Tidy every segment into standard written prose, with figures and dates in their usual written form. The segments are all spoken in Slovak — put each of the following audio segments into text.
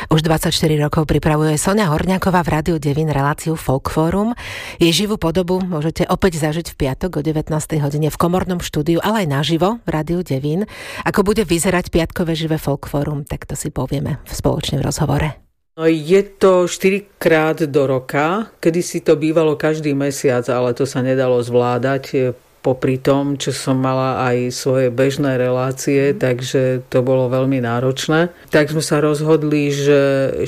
Už 24 rokov pripravuje Soňa Horňáková v Rádiu Devín reláciu Folkforum. Jej živú podobu môžete opäť zažiť v piatok o 19. hodine v komornom štúdiu, ale aj naživo v Rádiu Devín. Ako bude vyzerať piatkové živé Folkforum, tak to si povieme spoločne v rozhovore. No, je to 4-krát do roka, kedy si to bývalo každý mesiac, ale to sa nedalo zvládať popri tom, čo som mala aj svoje bežné relácie, takže to bolo veľmi náročné. Tak sme sa rozhodli, že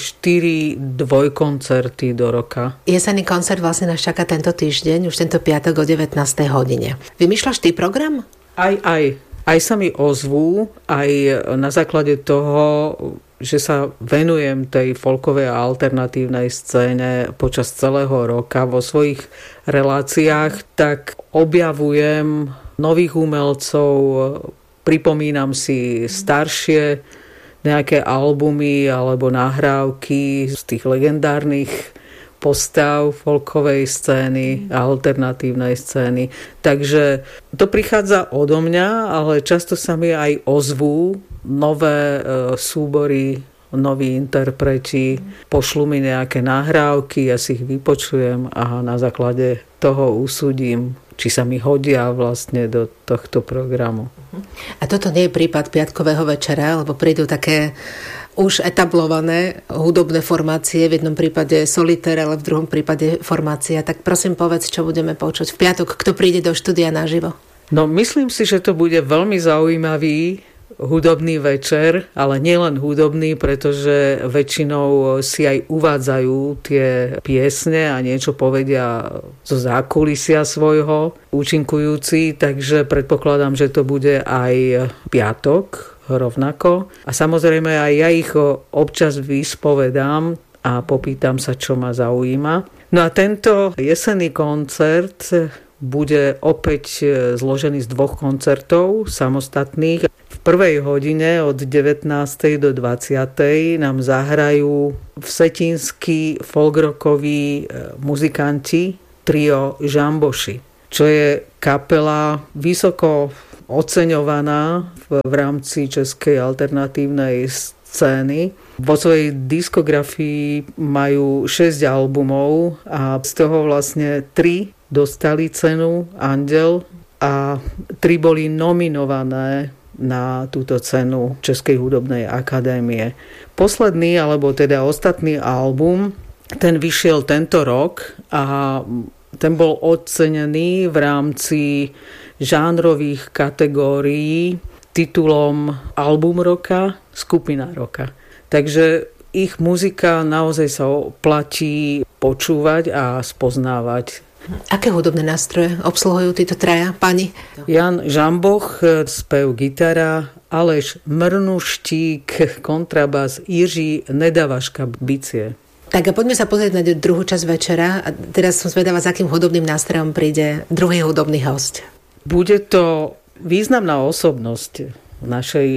4 dvojkoncerty do roka. Jesenný koncert vlastne nás čaká tento týždeň, už tento piatok o 19. hodine. Vymýšľaš ty program? Aj sa mi ozvú, aj na základe toho, že sa venujem tej folkovej a alternatívnej scéne počas celého roka vo svojich reláciách, tak objavujem nových umelcov, pripomínam si staršie nejaké albumy alebo nahrávky z tých legendárnych postav folkovej scény a alternatívnej scény. Takže to prichádza odo mňa, ale často sa mi aj ozvú nové súbory, noví interpreti, pošlu mi nejaké nahrávky, ja si ich vypočujem a na základe toho usúdim, či sa mi hodia vlastne do tohto programu. A toto nie je prípad piatkového večera, lebo prídu také už etablované hudobné formácie, v jednom prípade solitér, ale v druhom prípade formácia. Tak prosím povedz, čo budeme počuť v piatok, kto príde do štúdia naživo. No myslím si, že to bude veľmi zaujímavý hudobný večer, ale nielen hudobný, pretože väčšinou si aj uvádzajú tie piesne a niečo povedia zo zákulisia svojho účinkujúci, takže predpokladám, že to bude aj piatok rovnako. A samozrejme aj ja ich občas vyspovedám a popýtam sa, čo ma zaujíma. No a tento jesenný koncert bude opäť zložený z 2 koncertov samostatných. V prvej hodine od 19. do 20. nám zahrajú vsetinskí folkrockoví muzikanti trio Žamboši, čo je kapela vysoko oceňovaná v rámci českej alternatívnej scény. Vo svojej diskografii majú 6 albumov a z toho vlastne 3 dostali cenu Andel a 3 boli nominované na túto cenu Českej hudobnej akadémie. Posledný, alebo teda ostatný album, ten vyšiel tento rok a ten bol ocenený v rámci žánrových kategórií titulom Album roka, Skupina roka. Takže ich muzika naozaj sa oplatí počúvať a spoznávať. Aké hudobné nástroje obsluhujú títo traja páni? Jan Žamboch, spev gitara, Aleš Mrnuštík, kontrabas, Jiří Nedavaška, bicie. Tak a poďme sa pozrieť na druhú časť večera. A teraz som zvedavá, s akým hudobným nástrojom príde druhý hudobný hosť. Bude to významná osobnosť našej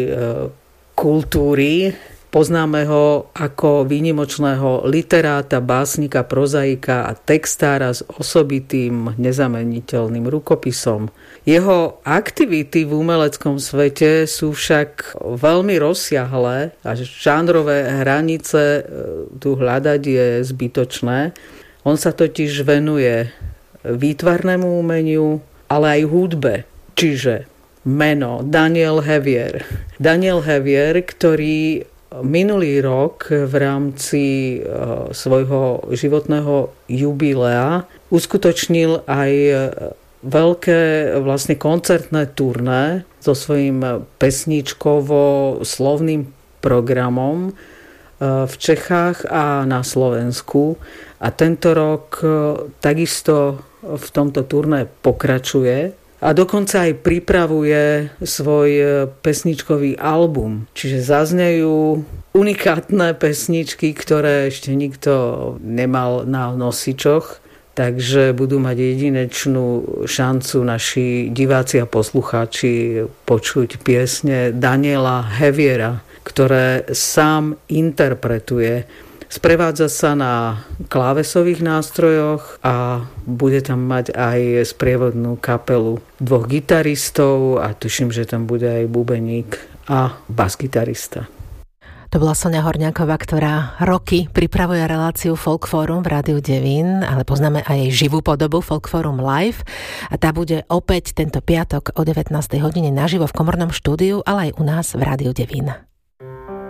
kultúry. Poznáme ho ako výnimočného literáta, básnika, prozaika a textára s osobitým nezameniteľným rukopisom. Jeho aktivity v umeleckom svete sú však veľmi rozsiahle a žánrové hranice tu hľadať je zbytočné. On sa totiž venuje výtvarnému umeniu, ale aj hudbe, čiže meno Daniel Hevier. Daniel Hevier, ktorý minulý rok v rámci svojho životného jubilea uskutočnil aj veľké vlastne koncertné turné so svojím pesničkovo-slovným programom v Čechách a na Slovensku. A tento rok takisto v tomto turné pokračuje a dokonca aj pripravuje svoj pesničkový album. Čiže zaznejú unikátne pesničky, ktoré ešte nikto nemal na nosičoch, takže budú mať jedinečnú šancu naši diváci a poslucháči počuť piesne Daniela Heviera, ktoré sám interpretuje. Sprevádza sa na klávesových nástrojoch a bude tam mať aj sprievodnú kapelu 2 gitaristov a tuším, že tam bude aj bubeník a basgitarista. To bola Soňa Horňáková, ktorá roky pripravuje reláciu Folkforum v Rádiu Devín, ale poznáme aj jej živú podobu Folkforum Live a tá bude opäť tento piatok o 19. hodine naživo v Komornom štúdiu, ale aj u nás v Rádiu Devín.